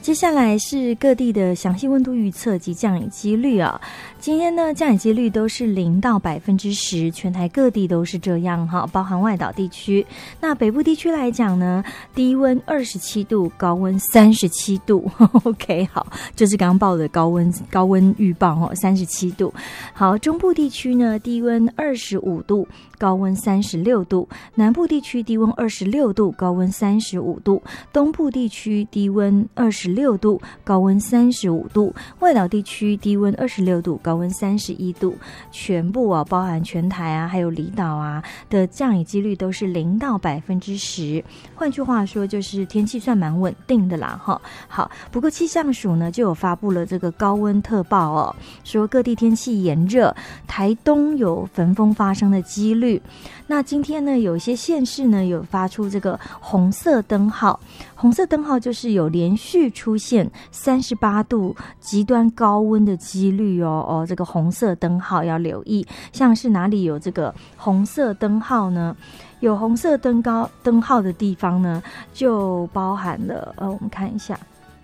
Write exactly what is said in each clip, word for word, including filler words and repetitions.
接下来是各地的详细温度预测及降雨几率啊。今天呢，降雨几率都是零到百分之十，全台各地都是这样哈，包含外岛地区。那北部地区来讲呢，低温二十七度，高温三十七度。OK， 好，就是刚刚报的高温高温预报哦，三十七度。好，中部地区呢，低温二十五度，高温三十六度；南部地区低温二十六度，高温三十五度；东部地区低温二十六度，高温三十五度；外岛地区低温二十六度，高温三十一度。全部啊，包含全台啊，还有离岛啊的降雨几率都是零到百分之十。换句话说，就是天气算蛮稳定的啦，哈。好，不过气象署呢就有发布了这个高温特报哦，说各地天气炎热，台东有焚风发生的几率。那今天呢，有一些县市呢有发出这个红色灯号，红色灯号就是有连续出现三十八度极端高温的几率哦哦，这个红色灯号要留意。像是哪里有这个红色灯号呢？有红色灯高灯号的地方呢，就包含了呃，我们看一下。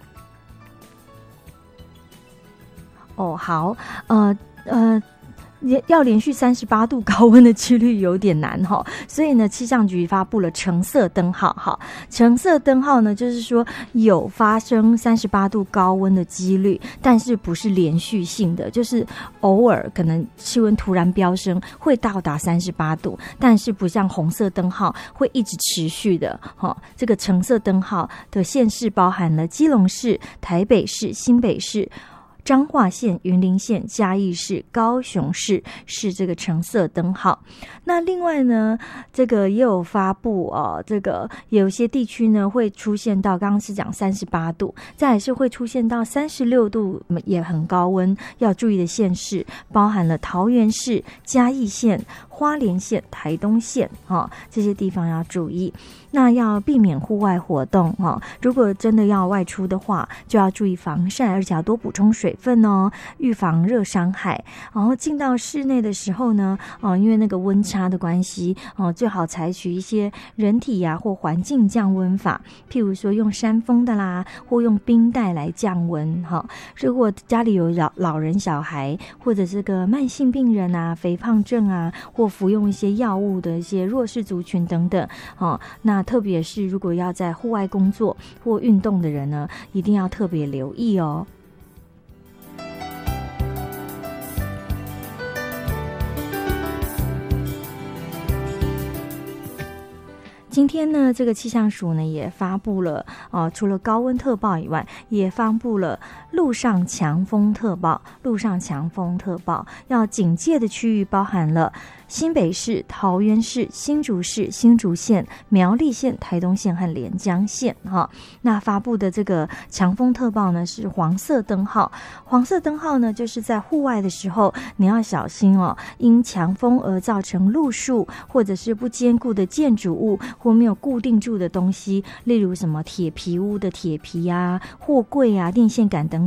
哦，好，呃呃。要连续三十八度高温的几率有点难哈，所以呢，气象局发布了橙色灯号哈。橙色灯号呢，就是说有发生三十八度高温的几率，但是不是连续性的，就是偶尔可能气温突然飙升，会到达三十八度，但是不像红色灯号会一直持续的哈。这个橙色灯号的县市包含了基隆市、台北市、新北市、彰化县、云林县、嘉义市、高雄市是这个橙色灯号。那另外呢，这个也有发布哦，这个有些地区呢会出现到刚刚是讲三十八度，再来是会出现到三十六度，也很高温，要注意的县市包含了桃园市、嘉义县、花莲县、台东县哦，这些地方要注意。那要避免户外活动哦，如果真的要外出的话，就要注意防晒，而且要多补充水分哦，预防热伤害。然后进到室内的时候呢，哦，因为那个温差的关系哦，最好采取一些人体呀、啊、或环境降温法，譬如说用扇风的啦，或用冰袋来降温哈、哦。如果家里有老老人、小孩，或者这个慢性病人啊、肥胖症啊，或服用一些药物的一些弱势族群等等哦，那特别是如果要在户外工作或运动的人呢，一定要特别留意哦。今天呢，这个气象署呢也发布了，呃，除了高温特报以外，也发布了陆上强风特报。陆上强风特报要警戒的区域包含了新北市、桃园市、新竹市、新竹县、苗栗县、台东县和连江县哈。那发布的这个强风特报呢是黄色灯号，黄色灯号呢就是在户外的时候你要小心哦，因强风而造成路树或者是不坚固的建筑物或没有固定住的东西，例如什么铁皮屋的铁皮啊、货柜啊、电线杆等